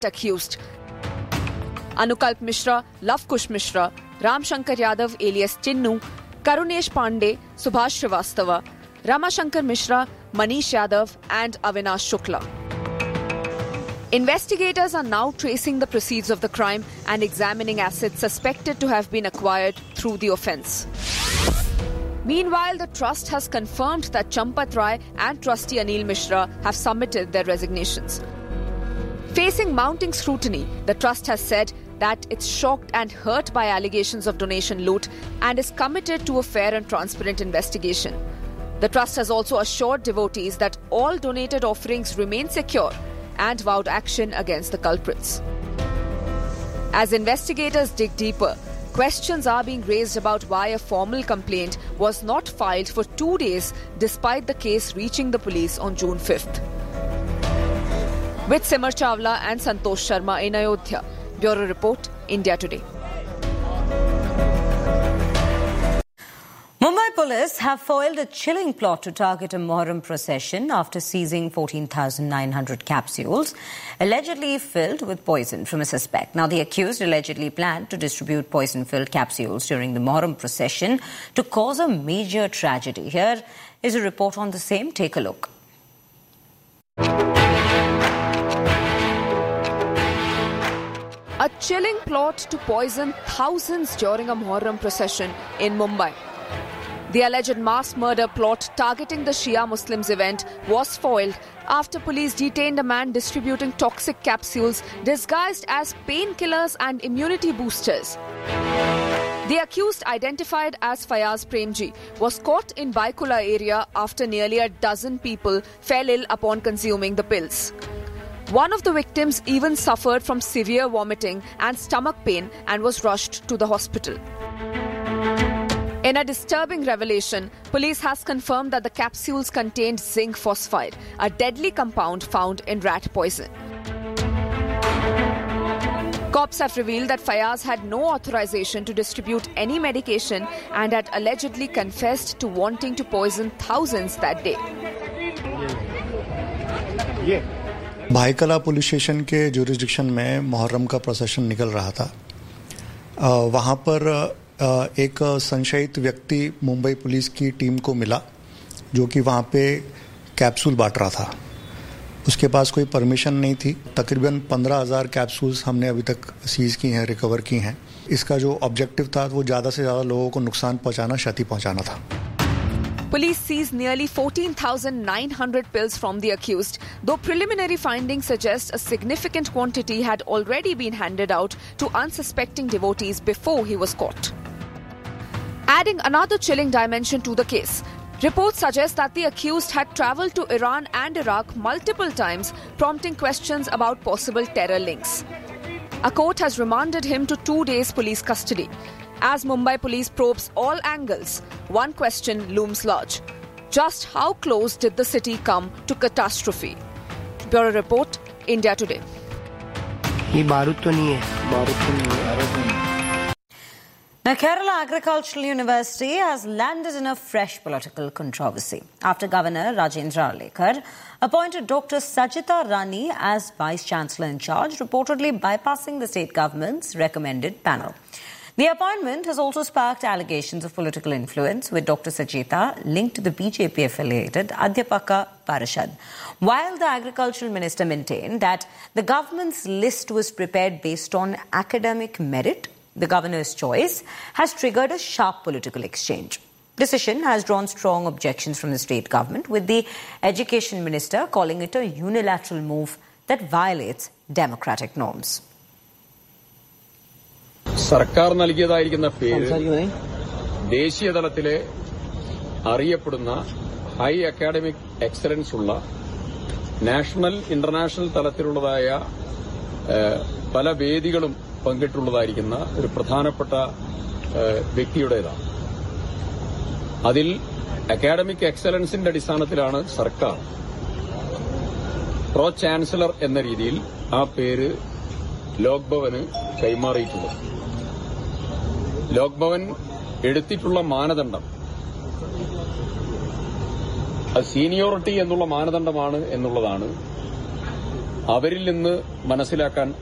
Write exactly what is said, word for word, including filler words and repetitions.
accused. Anukalp Mishra, Lavkush Mishra, Ram Shankar Yadav alias Chinnu, Karunesh Pandey, Subhash Srivastava, Ramashankar Mishra, Manish Yadav and Avinash Shukla. Investigators are now tracing the proceeds of the crime and examining assets suspected to have been acquired through the offence. Meanwhile, the trust has confirmed that Champat Rai and trustee Anil Mishra have submitted their resignations. Facing mounting scrutiny, the trust has said that it's shocked and hurt by allegations of donation loot and is committed to a fair and transparent investigation. The trust has also assured devotees that all donated offerings remain secure and vowed action against the culprits. As investigators dig deeper, questions are being raised about why a formal complaint was not filed for two days despite the case reaching the police on June fifth. With Simar Chawla and Santosh Sharma in Ayodhya. Bureau Report, India Today. Mumbai police have foiled a chilling plot to target a Muharram procession after seizing fourteen thousand nine hundred capsules, allegedly filled with poison from a suspect. Now, the accused allegedly planned to distribute poison-filled capsules during the Muharram procession to cause a major tragedy. Here is a report on the same. Take a look. A chilling plot to poison thousands during a Muharram procession in Mumbai. The alleged mass murder plot targeting the Shia Muslims event was foiled after police detained a man distributing toxic capsules disguised as painkillers and immunity boosters. The accused, identified as Fayaz Premji, was caught in Baikula area after nearly a dozen people fell ill upon consuming the pills. One of the victims even suffered from severe vomiting and stomach pain and was rushed to the hospital. In a disturbing revelation, police has confirmed that the capsules contained zinc phosphide, a deadly compound found in rat poison. Cops have revealed that Fayaz had no authorization to distribute any medication and had allegedly confessed to wanting to poison thousands that day. Byculla police station के jurisdiction में मुहर्रम का procession निकल रहा था. वहां पर एक संशयित व्यक्ति मुंबई पुलिस की टीम को मिला जो कि वहां पे कैप्सूल बांट रहा था. उसके पास कोई परमिशन नहीं थी. तकरीबन पंद्रह हज़ार कैप्सूल्स हमने अभी तक सीज की हैं, रिकवर की हैं. इसका जो ऑब्जेक्टिव था वो ज़्यादा से ज़्यादा लोगों को नुकसान पहुंचाना, क्षति पहुंचाना था. Police seized nearly fourteen thousand nine hundred pills from the accused, though preliminary findings suggest a significant quantity had already been handed out to unsuspecting devotees before he was caught. Adding another chilling dimension to the case, reports suggest that the accused had travelled to Iran and Iraq multiple times, prompting questions about possible terror links. A court has remanded him to two days police custody. As Mumbai police probes all angles, one question looms large. Just how close did the city come to catastrophe? Bureau Report, India Today. Now, Kerala Agricultural University has landed in a fresh political controversy after Governor Rajendra Arlekar appointed Doctor Sajita Rani as Vice-Chancellor in charge, reportedly bypassing the state government's recommended panel. The appointment has also sparked allegations of political influence, with Doctor Sajita linked to the B J P-affiliated Adhyapaka Parishad. While the Agricultural Minister maintained that the government's list was prepared based on academic merit, the governor's choice has triggered a sharp political exchange. Decision has drawn strong objections from the state government, with the Education Minister calling it a unilateral move that violates democratic norms. സർക്കാർ നൽകിയതായിരിക്കുന്ന പേര് ദേശീയ തലത്തിലെ അറിയപ്പെടുന്ന high academic excellence ഉള്ള national international തലത്തിലുള്ളതായ പല വേദികളും പങ്കിട്ടുള്ളതായിരിക്കുന്ന ഒരു പ്രധാനപ്പെട്ട വ്യക്തിയുടേതാണ്. അതിൽ അക്കാഡമിക് എക്സലൻസിന്റെ അടിസ്ഥാനത്തിലാണ് സർക്കാർ പ്രോ ചാൻസലർ എന്ന രീതിയിൽ ആ പേര് ലോക് ഭവന് കൈമാറിയിട്ടുള്ളത്. ലോക് ഭവൻ എടുത്തിട്ടുള്ള മാനദണ്ഡം അത് സീനിയോറിറ്റി എന്നുള്ള മാനദണ്ഡമാണ് എന്നുള്ളതാണ് അവരിൽ നിന്ന് മനസ്സിലാക്കാൻ